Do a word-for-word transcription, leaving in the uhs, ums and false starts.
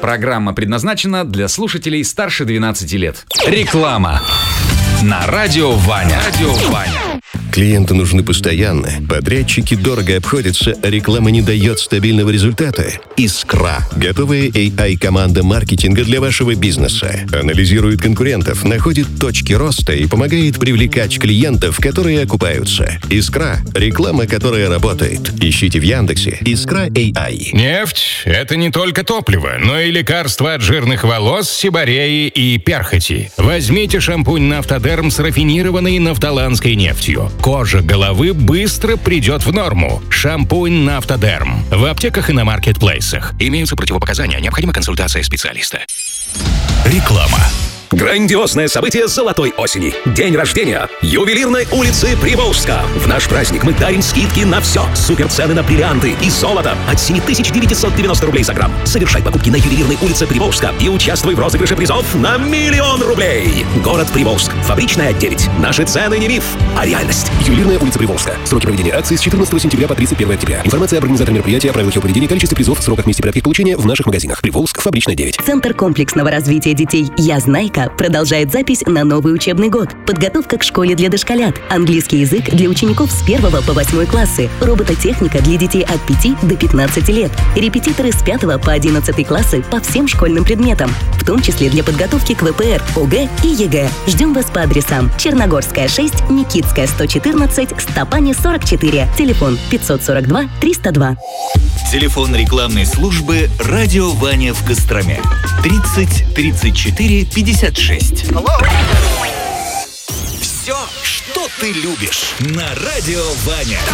Программа предназначена для слушателей старше двенадцати лет. Реклама на Радио Ваня. Радио Ваня. Клиенты нужны постоянно. Подрядчики дорого обходятся, а реклама не дает стабильного результата. Искра. Готовая эй ай-команда маркетинга для вашего бизнеса. Анализирует конкурентов, находит точки роста и помогает привлекать клиентов, которые окупаются. Искра. Реклама, которая работает. Ищите в Яндексе Искра эй ай. Нефть – это не только топливо, но и лекарство от жирных волос, сибореи и перхоти. Возьмите шампунь «Нафтодерм» с рафинированной нафталанской нефтью. Кожа головы быстро придет в норму. Шампунь «Нафтодерм». В аптеках и на маркетплейсах. Имеются противопоказания. Необходима консультация специалиста. Реклама. Грандиозное событие золотой осени. День рождения ювелирной улицы Приволжска. В наш праздник мы дарим скидки на все. Суперцены на бриллианты и золото от семь тысяч девятьсот девяносто рублей за грамм. Совершай покупки на ювелирной улице Приволжска и участвуй в розыгрыше призов на миллион рублей. Город Приволжск. Фабричная девять. Наши цены не миф, а реальность. Ювелирная улица Приволжска. Сроки проведения акции с четырнадцатого сентября по тридцать первое октября. Информация об организаторе мероприятия, о правилах его поведения, количестве призов, сроках, месте порядка их получения в наших магазинах. Приволжск. Фабричная девять. Центр комплексного развития детей «Я Знайка» продолжает запись на новый учебный год. Подготовка к школе для дошколят. Английский язык для учеников с первого по восьмой классы. Робототехника для детей от пяти до пятнадцати лет. Репетиторы с пятого по одиннадцатый классы по всем школьным предметам, в том числе для подготовки к вэ пэ эр, о гэ и е гэ. Ждем вас по адресам: Черногорская, шесть, Никитская, сто четырнадцать, Стопани, сорок четыре. Телефон пятьсот сорок два триста два. Телефон рекламной службы «Радио Ваня» в Костроме. тридцать тридцать четыре пятьдесят шесть. Все, что ты любишь, на Радио Ваня.